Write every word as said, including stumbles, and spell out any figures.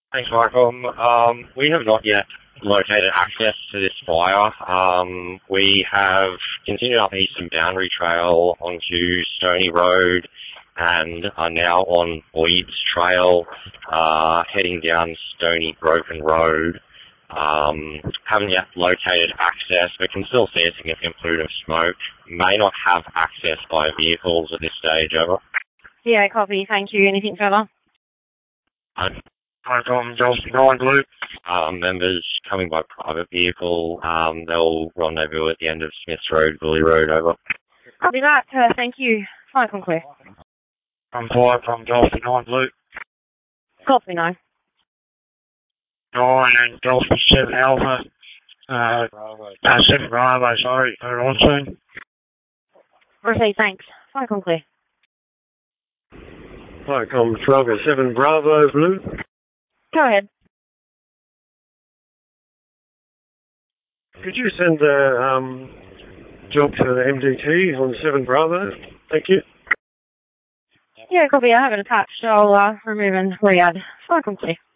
Thanks, Michael. Um, we have not yet located access to this fire. Um, we have continued up Eastern Boundary Trail onto Stony Road and are now on Boyd's Trail, uh, heading down Stony Broken Road. Um, haven't yet located access, but can still see a significant plume of smoke. May not have access by vehicles at this stage, over. Yeah, copy. Thank you. Anything further? Michael, Delta nine Blue. Um, members coming by private vehicle. Um, they'll rendezvous at the end of Smiths Road, Bully Road, over. Copy that. Uh, thank you. Fine, clear. I'm five from Delta nine Blue. Copy, no. nine and Delta seven Alpha. Uh, uh, seven Bravo, sorry, they're on soon. Received, thanks. Fine, clear. Michael, twelve and seven Bravo, Blue. Go ahead. Could you send the um, job to the M D T on seven Bravo? Thank you. Yeah, copy. I have it attached. I'll uh, remove and re-add. Fine, clear.